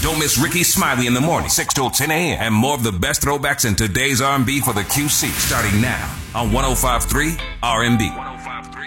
Don't miss Ricky Smiley in the morning, 6 till 10 a.m. And more of the best throwbacks in today's R&B for the QC, starting now on 105.3 R&B.